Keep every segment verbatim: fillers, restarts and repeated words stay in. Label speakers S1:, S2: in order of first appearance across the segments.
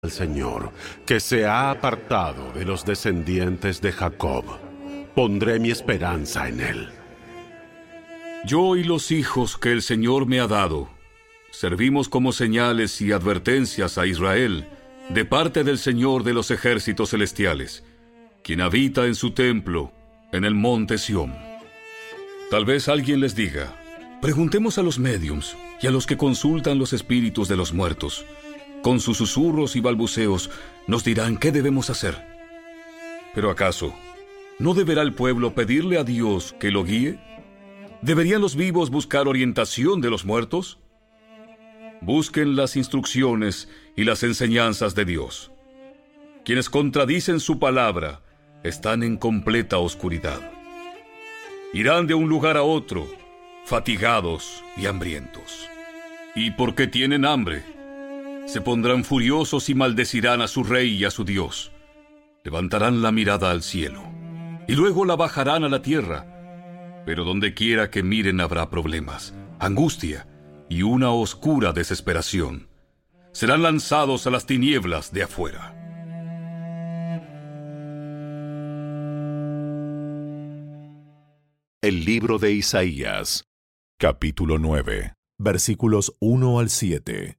S1: al Señor, que se ha apartado de los descendientes de Jacob. Pondré mi esperanza en él.
S2: Yo y los hijos que el Señor me ha dado, servimos como señales y advertencias a Israel, de parte del Señor de los ejércitos celestiales, quien habita en su templo, en el monte Sión. Tal vez alguien les diga: preguntemos a los médiums y a los que consultan los espíritus de los muertos. Con sus susurros y balbuceos nos dirán qué debemos hacer. ¿Pero acaso no deberá el pueblo pedirle a Dios que lo guíe? ¿Deberían los vivos buscar orientación de los muertos? Busquen las instrucciones y las enseñanzas de Dios. Quienes contradicen su palabra están en completa oscuridad. Irán de un lugar a otro, fatigados y hambrientos. Y porque tienen hambre, se pondrán furiosos y maldecirán a su rey y a su Dios. Levantarán la mirada al cielo, y luego la bajarán a la tierra. Pero donde quiera que miren habrá problemas, angustia y una oscura desesperación. Serán lanzados a las tinieblas de afuera.
S3: El libro de Isaías, capítulo nueve, versículos uno al siete.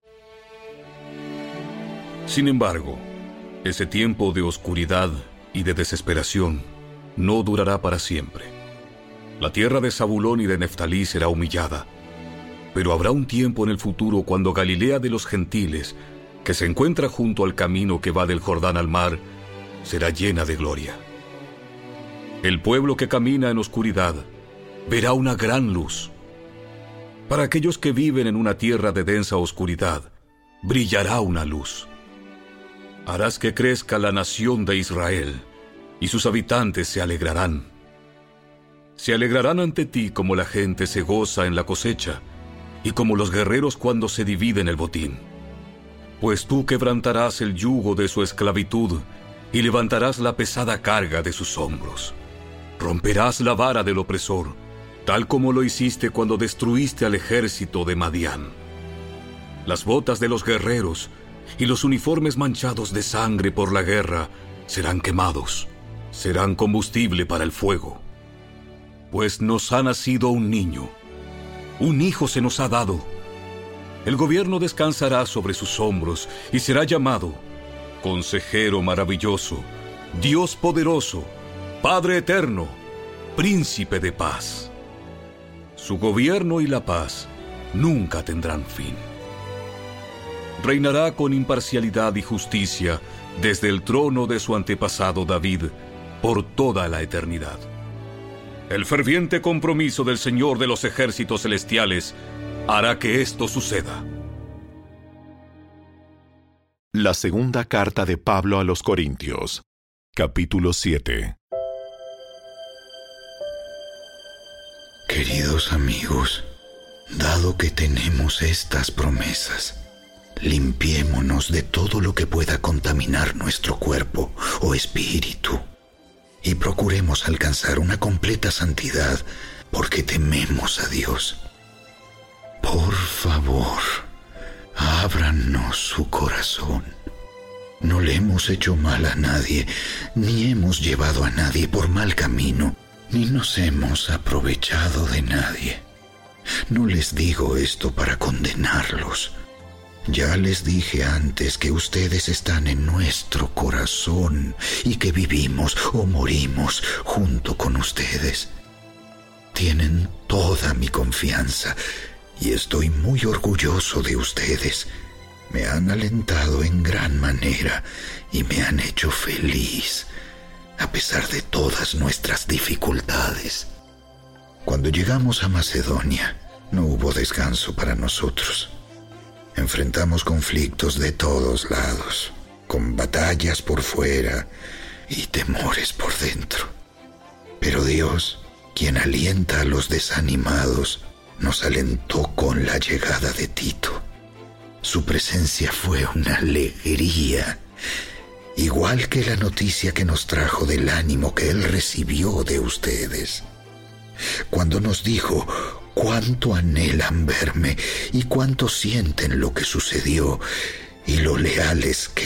S2: Sin embargo, ese tiempo de oscuridad y de desesperación no durará para siempre. La tierra de Zabulón y de Neftalí será humillada, pero habrá un tiempo en el futuro cuando Galilea de los gentiles, que se encuentra junto al camino que va del Jordán al mar, será llena de gloria. El pueblo que camina en oscuridad verá una gran luz. Para aquellos que viven en una tierra de densa oscuridad, brillará una luz. Harás que crezca la nación de Israel, y sus habitantes se alegrarán. Se alegrarán ante ti como la gente se goza en la cosecha, y como los guerreros cuando se dividen el botín. Pues tú quebrantarás el yugo de su esclavitud, y levantarás la pesada carga de sus hombros. Romperás la vara del opresor, tal como lo hiciste cuando destruiste al ejército de Madián. Las botas de los guerreros y los uniformes manchados de sangre por la guerra serán quemados, serán combustible para el fuego. Pues nos ha nacido un niño, un hijo se nos ha dado. El gobierno descansará sobre sus hombros y será llamado Consejero Maravilloso, Dios Poderoso, Padre Eterno, Príncipe de Paz. Su gobierno y la paz nunca tendrán fin. Reinará con imparcialidad y justicia desde el trono de su antepasado David por toda la eternidad. El ferviente compromiso del Señor de los ejércitos celestiales hará que esto suceda.
S3: La segunda carta de Pablo a los Corintios, capítulo siete.
S4: Queridos amigos, dado que tenemos estas promesas, limpiémonos de todo lo que pueda contaminar nuestro cuerpo o espíritu y procuremos alcanzar una completa santidad porque tememos a Dios. Por favor, ábranos su corazón. No le hemos hecho mal a nadie, ni hemos llevado a nadie por mal camino, ni nos hemos aprovechado de nadie. No les digo esto para condenarlos. Ya les dije antes que ustedes están en nuestro corazón y que vivimos o morimos junto con ustedes. Tienen toda mi confianza y estoy muy orgulloso de ustedes. Me han alentado en gran manera y me han hecho feliz, a pesar de todas nuestras dificultades. Cuando llegamos a Macedonia, no hubo descanso para nosotros. Enfrentamos conflictos de todos lados, con batallas por fuera y temores por dentro. Pero Dios, quien alienta a los desanimados, nos alentó con la llegada de Tito. Su presencia fue una alegría, igual que la noticia que nos trajo del ánimo que él recibió de ustedes. Cuando nos dijo cuánto anhelan verme y cuánto sienten lo que sucedió, y lo leales que